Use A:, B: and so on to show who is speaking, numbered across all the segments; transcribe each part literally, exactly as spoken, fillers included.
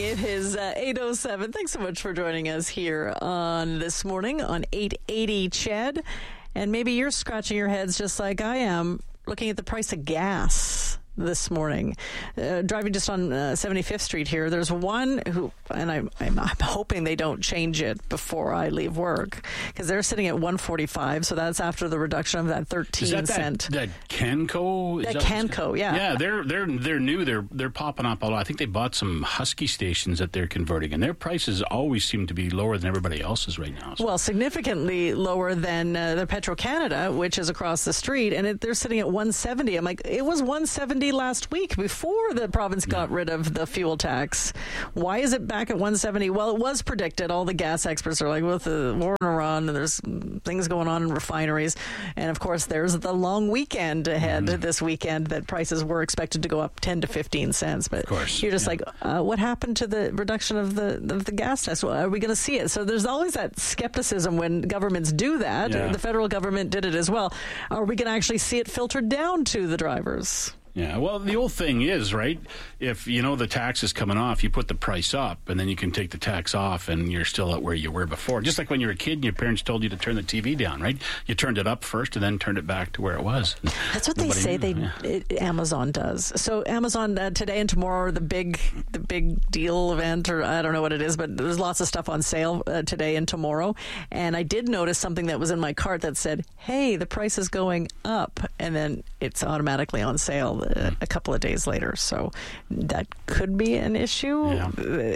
A: It is uh, eight oh seven. Thanks so much for joining us here on This Morning on eight eighty C H E D. And maybe you're scratching your heads just like I am, looking at the price of gas this morning. Uh, driving just on uh, seventy-fifth Street here, there's one who, and I'm, I'm, I'm hoping they don't change it before I leave work, because they're sitting at one forty-five, so that's after the reduction of that thirteen
B: Is that
A: cent.
B: That, that Canco? Is
A: that
B: that
A: Canco, yeah.
B: Yeah, they're they're they're new. They're they're popping up a lot. I think they bought some Husky stations that they're converting, and their prices always seem to be lower than everybody else's right now. So.
A: Well, significantly lower than uh, the Petro-Canada, which is across the street, and it, they're sitting at one seventy. I'm like, it was one seventy last week before the province got yeah. rid of the fuel tax. Why is it back at one seventy? Well, it was predicted. All the gas experts are like, with the war in Iran, and there's things going on in refineries. And of course, there's the long weekend ahead mm. this weekend that prices were expected to go up ten to fifteen cents. But
B: of course.
A: you're just
B: yeah.
A: like, uh, what happened to the reduction of the, of the gas tax? Well, are we going to see it? So there's always that skepticism when governments do that.
B: Yeah.
A: The federal government did it as well. Are we going to actually see it filtered down to the drivers?
B: Yeah, well, the old thing is, right, if, you know, the tax is coming off, you put the price up, and then you can take the tax off, and you're still at where you were before. Just like when you were a kid and your parents told you to turn the T V down, right? You turned it up first and then turned it back to where it was.
A: That's what they say they yeah. it, Amazon does. So Amazon uh, today and tomorrow are the big, the big deal event, or I don't know what it is, but there's lots of stuff on sale uh, today and tomorrow. And I did notice something that was in my cart that said, hey, the price is going up, and then it's automatically on sale a couple of days later. So that could be an issue yeah.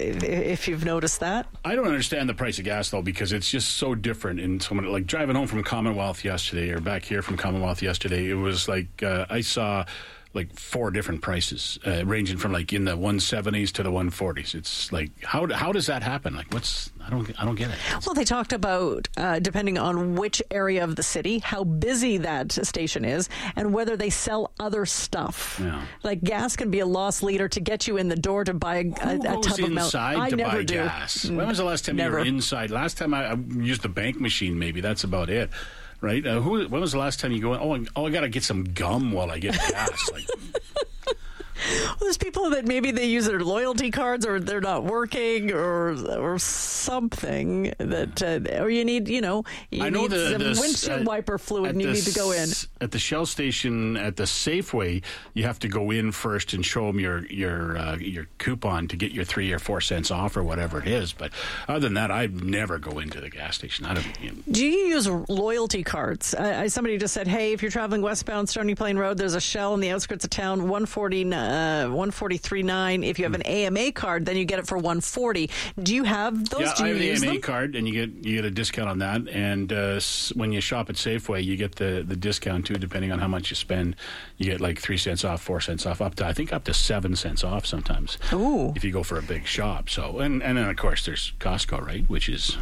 A: if you've noticed that.
B: I don't understand the price of gas, though, because it's just so different. In so many, like driving home from Commonwealth yesterday, or back here from Commonwealth yesterday, it was like uh, I saw like four different prices, uh, ranging from like in the one seventies to the one forties. It's like, how how does that happen? Like, what's I don't I don't get it.
A: Well, they talked about uh, depending on which area of the city, how busy that station is, and whether they sell other stuff.
B: Yeah.
A: Like gas can be a loss leader to get you in the door to buy a,
B: Who
A: a, a
B: goes
A: tub of milk.
B: inside
A: I
B: to
A: never
B: buy
A: do.
B: gas? When was the last time
A: Never.
B: you were inside? Last time I, I used the bank machine. Maybe that's about it. Right? Uh, who? When was the last time you go? Oh, oh I got to get some gum while I get gas. Like.
A: Well, there's people that maybe they use their loyalty cards, or they're not working, or or something that, uh, or you need, you know, you
B: I know
A: need
B: the,
A: some
B: the,
A: windshield
B: uh,
A: wiper fluid, and you need to go in.
B: At the Shell station at the Safeway, you have to go in first and show them your your uh, your coupon to get your three or four cents off or whatever it is. But other than that, I never go into the gas station. I don't. You know.
A: Do you use loyalty cards? I, I, somebody just said, hey, if you're traveling westbound Stony Plain Road, there's a Shell in the outskirts of town, one forty. Uh, one forty-three nine. If you have an A M A card, then you get it for one forty. Do you have those?
B: Yeah,
A: Do you
B: I have the
A: use
B: A M A
A: them?
B: card, and you get you get a discount on that. And uh, when you shop at Safeway, you get the, the discount too, depending on how much you spend. You get like three cents off, four cents off, up to I think up to seven cents off sometimes.
A: Ooh.
B: If you go for a big shop. So and and then of course there's Costco, right, which is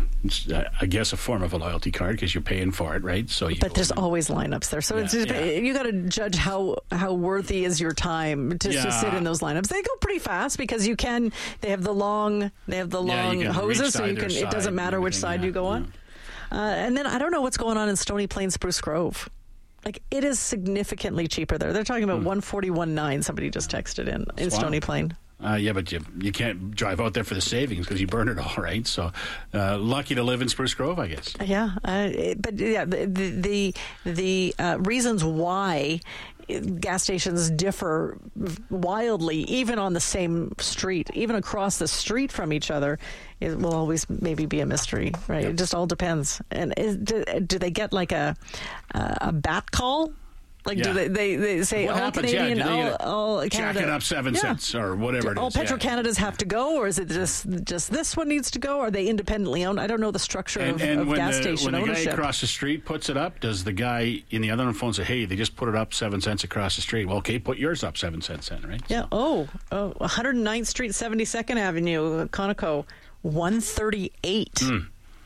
B: I guess a form of a loyalty card because you're paying for it, right? So you
A: but there's always lineups there, so
B: yeah,
A: it's just,
B: yeah.
A: you got to judge how how worthy is your time to,
B: yeah.
A: to sit in those lineups. They go pretty fast because you can. They have the long. They have the
B: Yeah,
A: long
B: you can
A: hoses,
B: reach
A: so you
B: either
A: can. It
B: side
A: doesn't
B: and
A: matter which
B: everything,
A: side
B: yeah,
A: you go on.
B: yeah.
A: Uh, and then I don't know what's going on in Stony Plain, Spruce Grove. Like, it is significantly cheaper there. They're talking about mm. one forty-one nine. Somebody just texted in in
B: Wow.
A: Stony Plain.
B: Uh, yeah, but you you can't drive out there for the savings because you burn it all, right? So, uh, lucky to live in Spruce Grove, I guess.
A: Yeah, uh, but yeah, the the the uh, reasons why gas stations differ wildly, even on the same street, even across the street from each other, it will always maybe be a mystery, right? Yep. It just all depends. And is, do, do they get like a a bat call? Like,
B: yeah.
A: do they, they, they say
B: what
A: all
B: happens?
A: Canadian,
B: Yeah,
A: all, all Canada,
B: jack it up seven
A: yeah.
B: cents or whatever
A: do
B: it
A: all
B: is.
A: Petro
B: yeah.
A: Canadas have to go, or is it just just this one needs to go? Are they independently owned? I don't know the structure
B: And,
A: of,
B: and
A: of
B: when
A: gas
B: the,
A: station
B: when the
A: ownership.
B: guy across the street puts it up, does the guy in the other phone say, hey, they just put it up seven cents across the street? Well, okay, put yours up seven cents then, right?
A: Yeah. Oh, oh, one hundred ninth Street, seventy-second Avenue, Conoco, one thirty-eight.
B: Mm.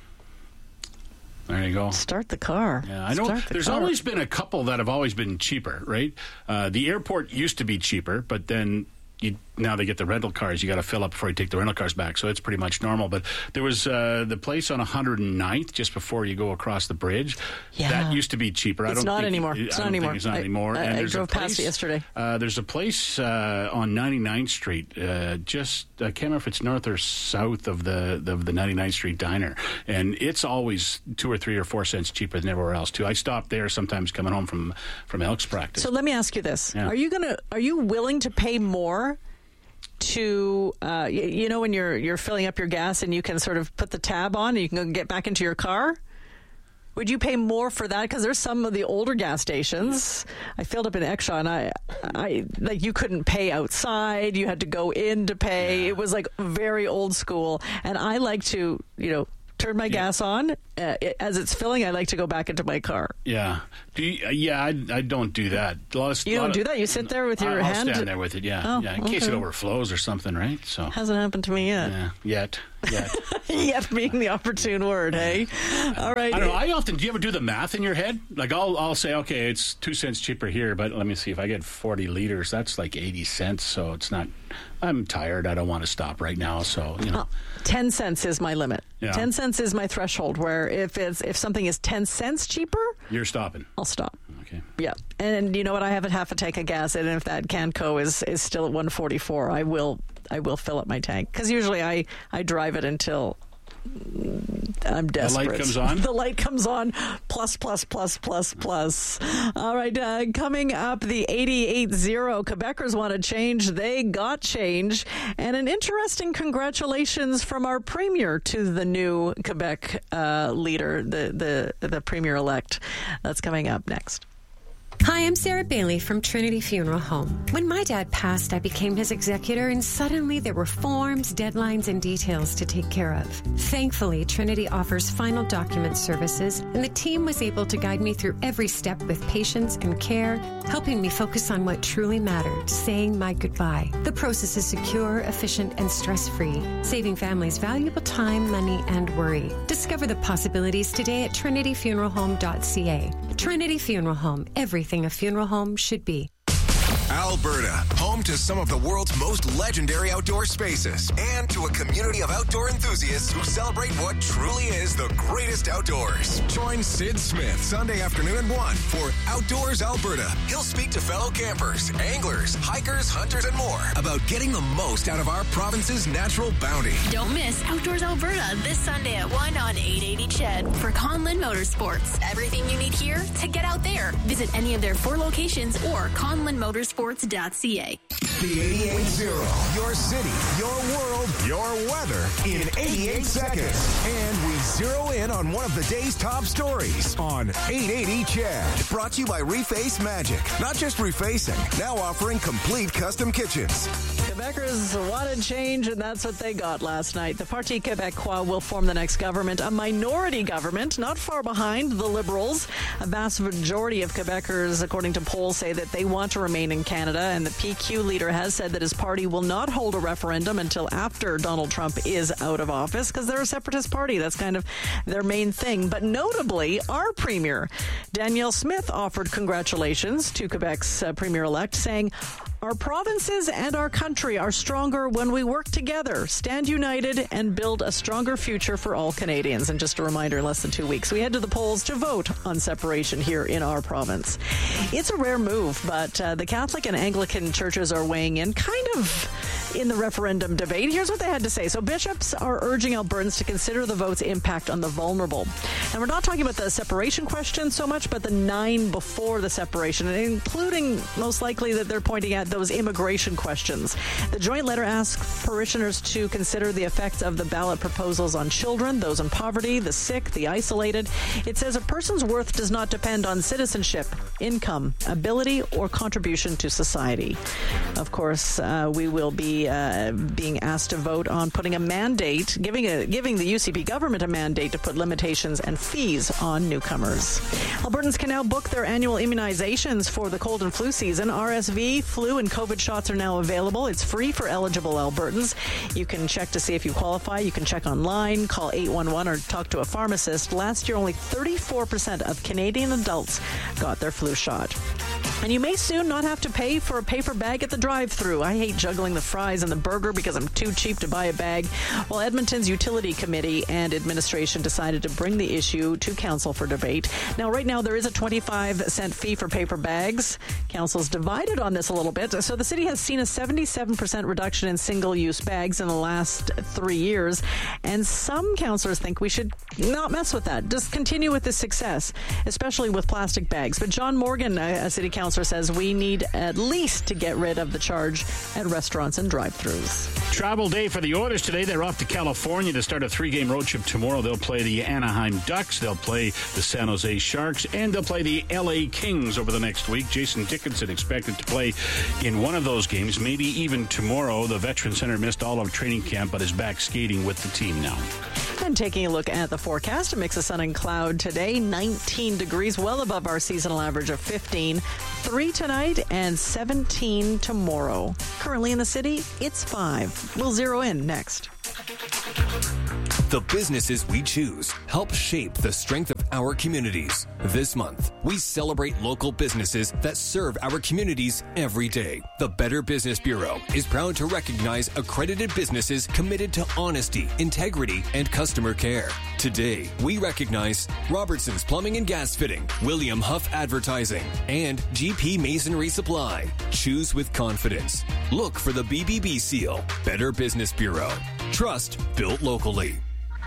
B: There you go.
A: Start the car.
B: Yeah, I know.
A: Start the
B: There's
A: car.
B: always been a couple that have always been cheaper, right? Uh, the airport used to be cheaper, but then you now they get the rental cars. You got to fill up before you take the rental cars back. So it's pretty much normal. But there was uh, the place on one hundred ninth just before you go across the bridge.
A: Yeah.
B: That used to be cheaper.
A: It's
B: I don't
A: not
B: think,
A: anymore.
B: I
A: It's
B: don't
A: not anymore.
B: Think it's not
A: I,
B: anymore.
A: I,
B: and
A: I
B: there's
A: drove
B: a place,
A: past it yesterday.
B: Uh, there's a place uh, on ninety-ninth Street, uh, just I can't remember if it's north or south of the of the ninety-ninth Street Diner, and it's always two or three or four cents cheaper than everywhere else too. I stop there sometimes coming home from from Elks practice.
A: So let me ask you this:
B: Yeah.
A: Are you gonna? Are you willing to pay more to, uh, you, you know, when you're you're filling up your gas and you can sort of put the tab on and you can go get back into your car? Would you pay more for that? Because there's some of the older gas stations. I filled up in Exshaw, and I, I like you couldn't pay outside. You had to go in to pay.
B: Yeah.
A: It was like very old school. And I like to, you know, turn my
B: Yeah.
A: gas on uh, it, as it's filling. I like to go back into my car.
B: Yeah. Do you, yeah, I, I don't do that. A lot of,
A: You
B: lot
A: don't
B: of-
A: do that? You sit there with your
B: I'll
A: hand?
B: stand there with it, yeah.
A: Oh,
B: yeah, in case it
A: okay.
B: overflows or something, right? So
A: Hasn't happened to me yet.
B: yeah, yet, yet.
A: Yet being the opportune word, hey? All right.
B: I don't know. I often, do you ever do the math in your head? Like I'll I'll say, okay, it's two cents cheaper here, but let me see if I get forty liters, that's like eighty cents. So it's not. I'm tired. I don't want to stop right now. So you know,
A: Oh, ten cents is my limit.
B: Yeah.
A: ten cents is my threshold. Where if it's if something is ten cents cheaper,
B: you're stopping.
A: I'll stop.
B: Okay.
A: Yeah, and you know what? I have a half a tank of gas, and if that Canco is is still at one forty-four, I will I will fill up my tank because usually I I drive it until I'm desperate.
B: The light comes on?
A: The light comes on. Plus, plus, plus, plus, plus. All right. Uh, coming up, the eighty-eight zero. Quebecers want to change. They got change. And an interesting congratulations from our premier to the new Quebec uh, leader, the, the, the premier-elect. That's coming up next.
C: Hi, I'm Sarah Bailey from Trinity Funeral Home. When my dad passed, I became his executor, and suddenly there were forms, deadlines, and details to take care of. Thankfully, Trinity offers final document services, and the team was able to guide me through every step with patience and care, helping me focus on what truly mattered, saying my goodbye. The process is secure, efficient, and stress-free, saving families valuable time, money, and worry. Discover the possibilities today at trinity funeral home dot c a. Trinity Funeral Home, everything a funeral home should be.
D: Alberta, home to some of the world's most legendary outdoor spaces and to a community of outdoor enthusiasts who celebrate what truly is the greatest outdoors. Join Sid Smith Sunday afternoon at one for Outdoors Alberta. He'll speak to fellow campers, anglers, hikers, hunters, and more about getting the most out of our province's natural bounty.
E: Don't miss Outdoors Alberta this Sunday at one on eight eighty C H E D for Conlin Motorsports. Everything you need here to get out there. Visit any of their four locations or conlin motorsports dot c a.
D: The eighty-eight zero. Your city, your world, your weather in eighty-eight seconds. And we zero in on one of the day's top stories on eight eighty C H E D. Brought to you by Reface Magic. Not just refacing, now offering complete custom kitchens.
A: Quebecers wanted change, and that's what they got last night. The Parti Québécois will form the next government, a minority government, not far behind the Liberals. A vast majority of Quebecers, according to polls, say that they want to remain in Canada, and the P Q leader has said that his party will not hold a referendum until after Donald Trump is out of office, because they're a separatist party. That's kind of their main thing. But notably, our premier, Danielle Smith, offered congratulations to Quebec's uh, premier-elect, saying, "Our provinces and our country are stronger when we work together, stand united, and build a stronger future for all Canadians." And just a reminder, in less than two weeks, we head to the polls to vote on separation here in our province. It's a rare move, but uh, the Catholic and Anglican churches are weighing in kind of in the referendum debate. Here's what they had to say. So bishops are urging Albertans to consider the vote's impact on the vulnerable. And we're not talking about the separation question so much, but the nine before the separation, including most likely that they're pointing at those immigration questions. The joint letter asks parishioners to consider the effects of the ballot proposals on children, those in poverty, the sick, the isolated. It says a person's worth does not depend on citizenship, income, ability, or contribution to society. Of course, uh, we will be uh, being asked to vote on putting a mandate, giving a giving the U C P government a mandate to put limitations and fees on newcomers. Albertans can now book their annual immunizations for the cold and flu season. R S V, flu, and COVID shots are now available. It's free for eligible Albertans. You can check to see if you qualify. You can check online, call eight one one, or talk to a pharmacist. Last year, only thirty-four percent of Canadian adults got their flu shot. And you may soon not have to pay for a paper bag at the drive-thru. I hate juggling the fries and the burger because I'm too cheap to buy a bag. Well, Edmonton's Utility Committee and administration decided to bring the issue to council for debate. Now, right now, there is a twenty-five cent fee for paper bags. Council's divided on this a little bit. So the city has seen a seventy-seven percent reduction in single-use bags in the last three years. And some councillors think we should not mess with that. Just continue with this success, especially with plastic bags. But John Morgan, a city councillor, says we need at least to get rid of the charge at restaurants and drive-thrus.
B: Travel day for the Oilers today. They're off to California to start a three-game road trip tomorrow. They'll play the Anaheim Ducks, they'll play the San Jose Sharks, and they'll play the L A Kings over the next week. Jason Dickinson expected to play in one of those games, maybe even tomorrow. The Veteran Center missed all of training camp, but is back skating with the team now.
A: And taking a look at the forecast, a mix of sun and cloud today, nineteen degrees, well above our seasonal average of fifteen, three tonight and seventeen tomorrow. Currently in the city, it's five. We'll zero in next.
D: The businesses we choose help shape the strength of our communities. This month, we celebrate local businesses that serve our communities every day. The Better Business Bureau is proud to recognize accredited businesses committed to honesty, integrity, and customer care. Today, we recognize Robertson's Plumbing and Gas Fitting, William Huff Advertising, and G P Masonry Supply. Choose with confidence. Look for the B B B seal. Better Business Bureau. Trust built locally.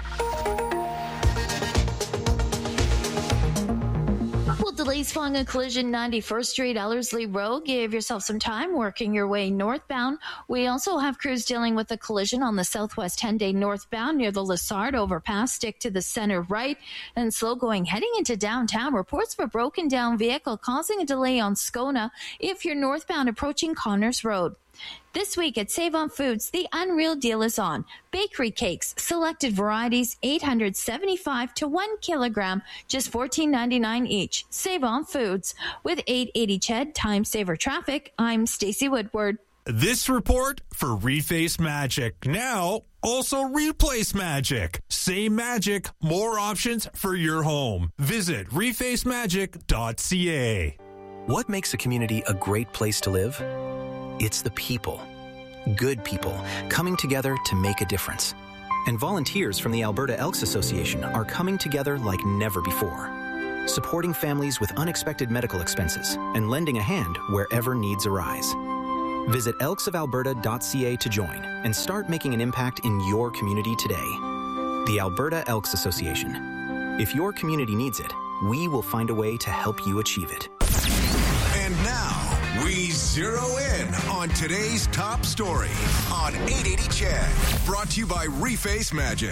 F: Well, delays following a collision ninety-first Street, Ellerslie Road. Give yourself some time working your way northbound. We also have crews dealing with a collision on the Southwest ten day northbound near the Lessard overpass. Stick to the center right and slow going heading into downtown. Reports of a broken down vehicle causing a delay on Scona if you're northbound approaching Connors Road. This week at Save On Foods, the unreal deal is on. Bakery cakes, selected varieties, eight hundred seventy-five to one kilogram, just fourteen ninety-nine each. Save On Foods. With eight eighty C H E D Time Saver Traffic, I'm Stacey Woodward.
G: This report for Reface Magic. Now, also Replace Magic. Same magic, more options for your home. Visit reface magic dot c a.
H: What makes a community a great place to live? It's the people. Good people coming together to make a difference. And volunteers from the Alberta Elks Association are coming together like never before, supporting families with unexpected medical expenses and lending a hand wherever needs arise. Visit elks of alberta dot c a to join and start making an impact in your community today. The Alberta Elks Association. If your community needs it, we will find a way to help you achieve it.
D: And now, we zero in on today's top story on eight eighty C H E D. Brought to you by Reface Magic.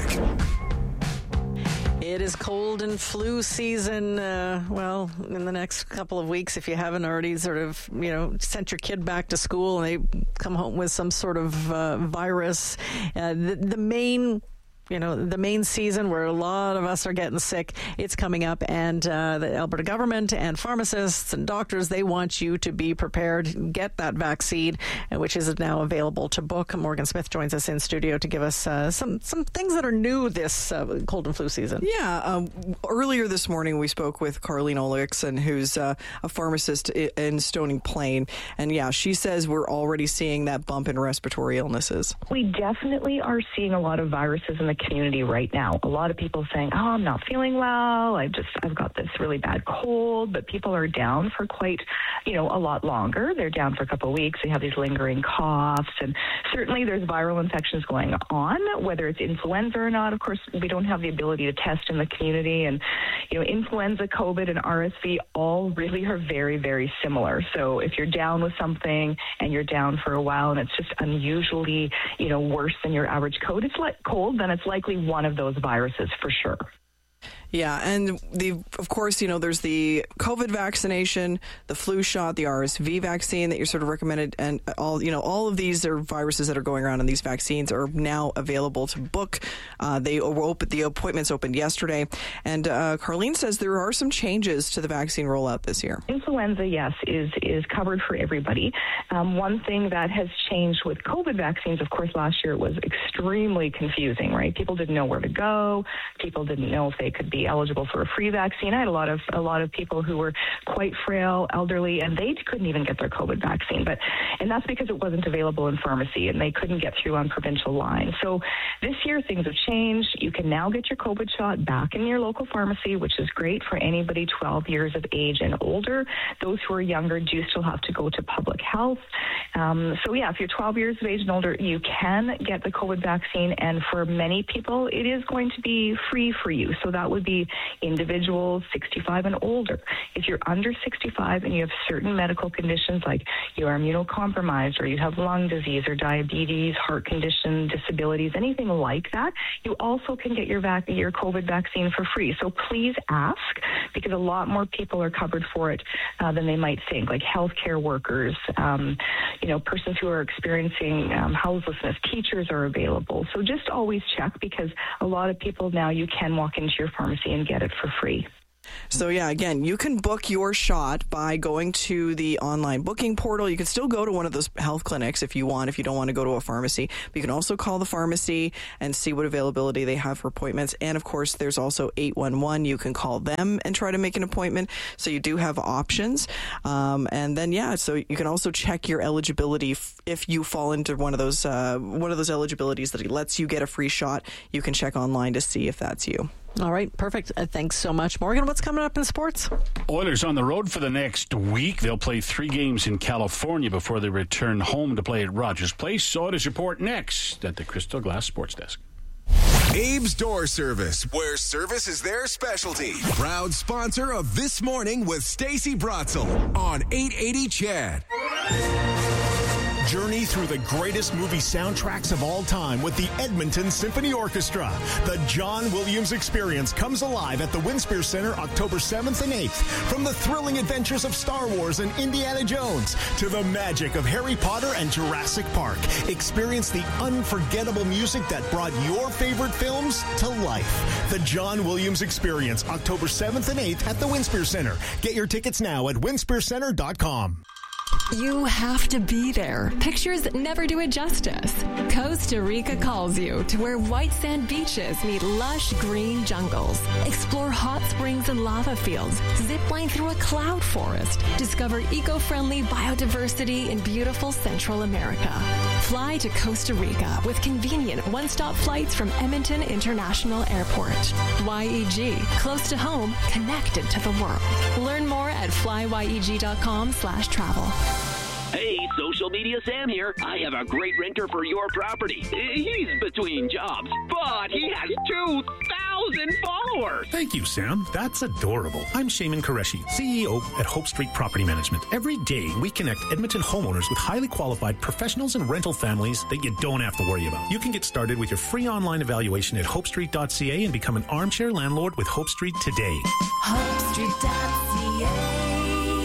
A: It is cold and flu season, uh, well, in the next couple of weeks, if you haven't already sort of, you know, sent your kid back to school and they come home with some sort of uh, virus. Uh, the, the main... You know, the main season where a lot of us are getting sick, it's coming up, and uh, the Alberta government and pharmacists and doctors, they want you to be prepared, get that vaccine, which is now available to book. Morgan Smith joins us in studio to give us uh, some, some things that are new this uh, cold and flu season.
I: Yeah. Um, earlier this morning, we spoke with Carleen Ulrichsen, who's uh, a pharmacist in Stony Plain, and yeah, she says we're already seeing that bump in respiratory illnesses.
J: We definitely are seeing a lot of viruses in the community right now. A lot of people saying, oh, I'm not feeling well. I've just, I've got this really bad cold, but people are down for quite, you know, a lot longer. They're down for a couple of weeks. They have these lingering coughs, and certainly there's viral infections going on, whether it's influenza or not. Of course, we don't have the ability to test in the community, and, you know, influenza, COVID, and R S V all really are very, very similar. So if you're down with something and you're down for a while and it's just unusually, you know, worse than your average cold, it's like cold, then it's likely one of those viruses for sure.
I: Yeah, and the of course, you know, there's the COVID vaccination, the flu shot, the R S V vaccine that you're sort of recommended, and all, you know, all of these are viruses that are going around, and these vaccines are now available to book. Uh, they open, the appointments opened yesterday, and uh, Carleen says there are some changes to the vaccine rollout this year.
J: Influenza, yes, is is covered for everybody. Um, one thing that has changed with COVID vaccines, of course, last year it was extremely confusing, right? People didn't know where to go. People didn't know if they could be be eligible for a free vaccine. I had a lot of a lot of people who were quite frail, elderly, and they couldn't even get their COVID vaccine. But and that's because it wasn't available in pharmacy, and they couldn't get through on provincial lines. So this year things have changed. You can now get your COVID shot back in your local pharmacy, which is great for anybody twelve years of age and older. Those who are younger do still have to go to public health. Um, so yeah, if you're twelve years of age and older, you can get the COVID vaccine, and for many people, it is going to be free for you. So that would be individuals sixty-five and older. If you're under sixty-five and you have certain medical conditions like you are immunocompromised or you have lung disease or diabetes, heart condition, disabilities, anything like that, you also can get your vac- your COVID vaccine for free. So please ask, because a lot more people are covered for it uh, than they might think, like healthcare workers, um, you know, persons who are experiencing um, houselessness, teachers are available. So just always check, because a lot of people now, you can walk into your pharmacy and get it for free.
I: So, yeah, again, you can book your shot by going to the online booking portal. You can still go to one of those health clinics if you want, if you don't want to go to a pharmacy. But you can also call the pharmacy and see what availability they have for appointments. And, of course, there's also eight one one. You can call them and try to make an appointment. So you do have options. Um, and then, yeah, so you can also check your eligibility f- if you fall into one of those uh, one of those eligibilities that lets you get a free shot. You can check online to see if that's you.
A: All right, perfect. Uh, thanks so much. Morgan, what's coming up in sports?
B: Oilers on the road for the next week. They'll play three games in California before they return home to play at Rogers Place. So it is report next at the Crystal Glass Sports Desk.
D: Abe's Door Service, where service is their specialty. Proud sponsor of This Morning with Stacey Bratzel on eight eighty C H E D.
K: Journey through the greatest movie soundtracks of all time with the Edmonton Symphony Orchestra. The John Williams Experience comes alive at the Winspear Center October seventh and eighth. From the thrilling adventures of Star Wars and Indiana Jones to the magic of Harry Potter and Jurassic Park, experience the unforgettable music that brought your favorite films to life. The John Williams Experience, October seventh and eighth at the Winspear Center. Get your tickets now at winspear center dot com.
L: You have to be there. Pictures never do it justice. Costa Rica calls you to where white sand beaches meet lush green jungles. Explore hot springs and lava fields. Zipline through a cloud forest. Discover eco-friendly biodiversity in beautiful Central America. Fly to Costa Rica with convenient one-stop flights from Edmonton International Airport. Y E G, close to home, connected to the world. Learn more at flyyeg.com slash travel.
M: Hey, social media Sam here. I have a great renter for your property. He's between jobs, but he has two thousand followers.
N: Thank you, Sam. That's adorable. I'm Shaman Qureshi, C E O at Hope Street Property Management. Every day, we connect Edmonton homeowners with highly qualified professionals and rental families that you don't have to worry about. You can get started with your free online evaluation at hope street dot c a and become an armchair landlord with Hope Street today.
O: hope street dot c a.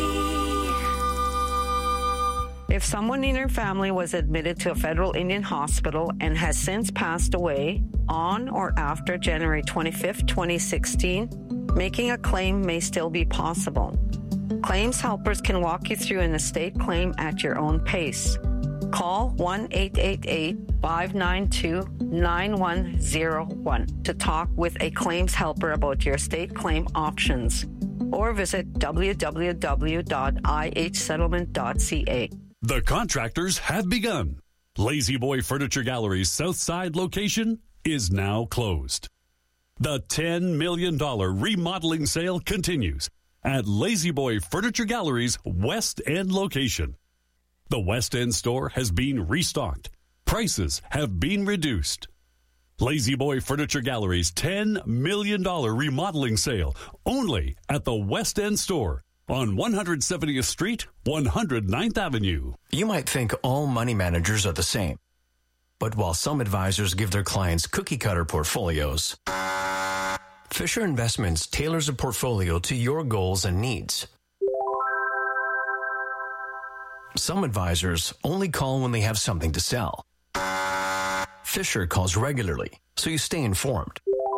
P: If someone in your family was admitted to a federal Indian hospital and has since passed away on or after January twenty-fifth, twenty sixteen, making a claim may still be possible. Claims helpers can walk you through an estate claim at your own pace. Call one eight eight eight, five nine two, nine one zero one to talk with a claims helper about your estate claim options, or visit w w w dot i h settlement dot c a.
Q: The contractors have begun. Lazy Boy Furniture Gallery's Southside location is now closed. The ten million dollars remodeling sale continues at Lazy Boy Furniture Gallery's West End location. The West End store has been restocked. Prices have been reduced. Lazy Boy Furniture Gallery's ten million dollars remodeling sale only at the West End store on one hundred seventieth Street, one hundred ninth Avenue.
R: You might think all money managers are the same. But while some advisors give their clients cookie-cutter portfolios, Fisher Investments tailors a portfolio to your goals and needs. Some advisors only call when they have something to sell. Fisher calls regularly, so you stay informed.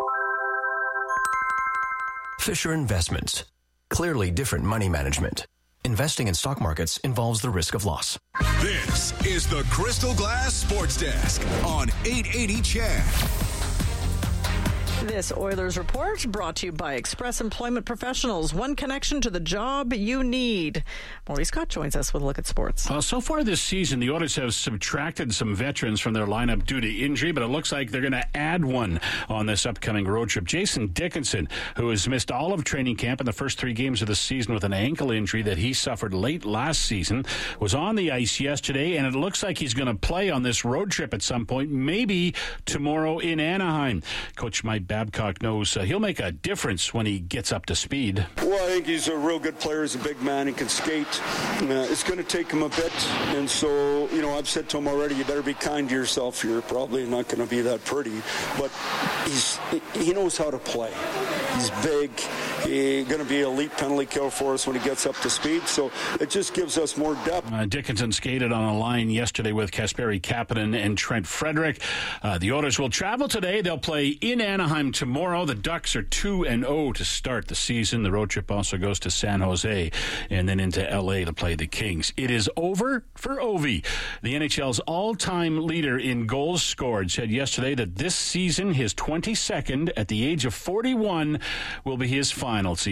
R: Fisher Investments. Clearly different money management. Investing in stock markets involves the risk of loss.
D: This is the Crystal Glass Sports Desk on eight eighty C H E D.
A: This Oilers Report brought to you by Express Employment Professionals. One connection to the job you need. Maurice Scott joins us with a look at sports.
B: Well, so far this season, the Oilers have subtracted some veterans from their lineup due to injury, but it looks like they're going to add one on this upcoming road trip. Jason Dickinson, who has missed all of training camp in the first three games of the season with an ankle injury that he suffered late last season, was on the ice yesterday, and it looks like he's going to play on this road trip at some point, maybe tomorrow in Anaheim. Coach Mike Babcock knows uh, he'll make a difference when he gets up to speed.
S: Well, I think he's a real good player. He's a big man. He can skate. Uh, it's going to take him a bit, and so, you know, I've said to him already, you better be kind to yourself. You're probably not going to be that pretty, but he's he knows how to play. He's big. He's going to be elite penalty kill for us when he gets up to speed, so it just gives us more depth.
B: Uh, Dickinson skated on a line yesterday with Kasperi Kapanen and Trent Frederick. Uh, the Oilers will travel today. They'll play in Anaheim tomorrow. The Ducks are two and oh to start the season. The road trip also goes to San Jose and then into L A to play the Kings. It is over for Ovi. The N H L's all-time leader in goals scored said yesterday that this season, his twenty-second at the age of forty-one, will be his final season.